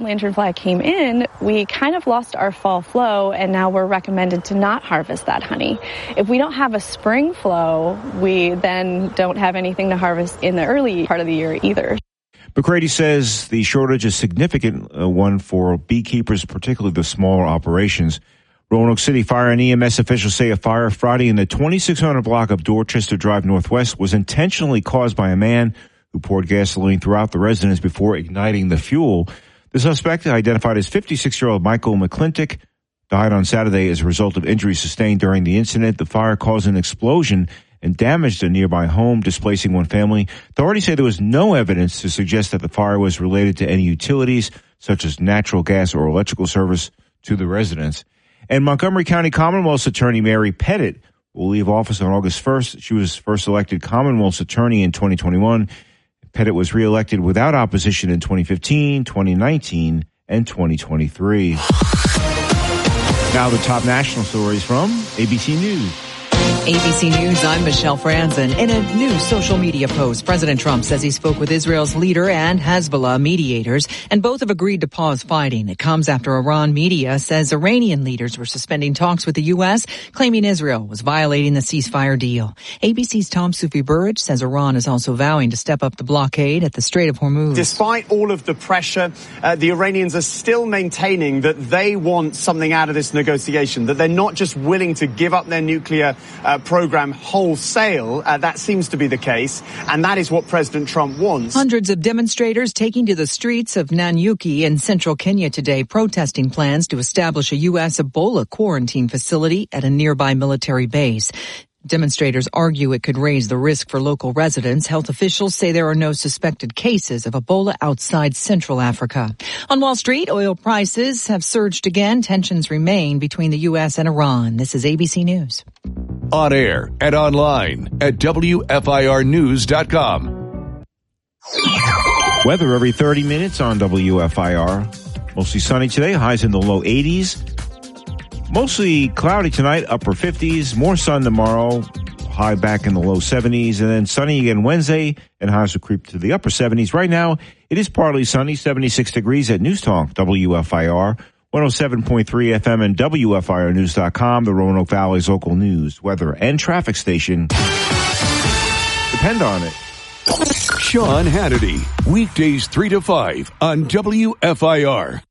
lanternfly came in, we kind of lost our fall flow, and now we're recommended to not harvest that honey. If we don't have a spring flow, we then don't have anything to harvest in the early part of the year either. McCready says the shortage is a significant one for beekeepers, particularly the smaller operations. Roanoke City Fire and EMS officials say a fire Friday in the 2600 block of Dorchester Drive Northwest was intentionally caused by a man who poured gasoline throughout the residence before igniting the fuel. The suspect, identified as 56-year-old Michael McClintock, died on Saturday as a result of injuries sustained during the incident. The fire caused an explosion and damaged a nearby home, displacing one family. Authorities say there was no evidence to suggest that the fire was related to any utilities, such as natural gas or electrical service, to the residents. And Montgomery County Commonwealth's Attorney Mary Pettit will leave office on August 1st. She was first elected Commonwealth's Attorney in 2021. Pettit was reelected without opposition in 2015, 2019, and 2023. Now the top national stories from ABC News. ABC News, I'm Michelle Franzen. In a new social media post, President Trump says he spoke with Israel's leader and Hezbollah mediators, and both have agreed to pause fighting. It comes after Iran media says Iranian leaders were suspending talks with the U.S., claiming Israel was violating the ceasefire deal. ABC's Tom Sufi Burrage says Iran is also vowing to step up the blockade at the Strait of Hormuz. Despite all of the pressure, the Iranians are still maintaining that they want something out of this negotiation, that they're not just willing to give up their nuclear program wholesale. That seems to be the case, and that is what President Trump wants. Hundreds of demonstrators taking to the streets of Nanyuki in central Kenya today, protesting plans to establish a U.S. Ebola quarantine facility at a nearby military base. Demonstrators argue it could raise the risk for local residents. Health officials say there are no suspected cases of Ebola outside Central Africa. On Wall Street, oil prices have surged again. Tensions remain between the U.S. and Iran. This is ABC News. On air and online at WFIRnews.com. Weather every 30 minutes on WFIR. Mostly sunny today, highs in the low 80s. Mostly cloudy tonight, upper 50s. More sun tomorrow, high back in the low 70s. And then sunny again Wednesday, and highs will creep to the upper 70s. Right now, it is partly sunny, 76 degrees at News Talk, WFIR, 107.3 FM and WFIRnews.com, the Roanoke Valley's local news, weather, and traffic station. Depend on it. Sean Hannity, weekdays 3 to 5 on WFIR.